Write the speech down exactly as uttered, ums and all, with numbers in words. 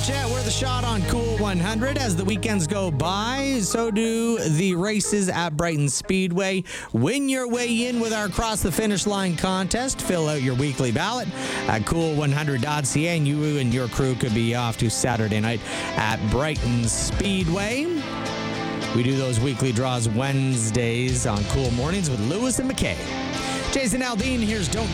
Chat, we're the shot on Cool one hundred. As the weekends go by, so do the races at Brighton Speedway. Win your way in with our Cross the Finish Line contest. Fill out your weekly ballot at cool one hundred dot c a, and you and your crew could be off to Saturday night at Brighton Speedway. We do those weekly draws Wednesdays on Cool Mornings with Lewis and McKay. Jason Aldean, here's Don't